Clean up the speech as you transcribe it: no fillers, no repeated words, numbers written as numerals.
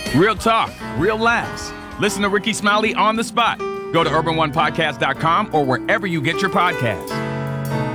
Real talk, real laughs. Listen to Ricky Smiley on the spot. Go to urbanonepodcast.com or wherever you get your podcasts.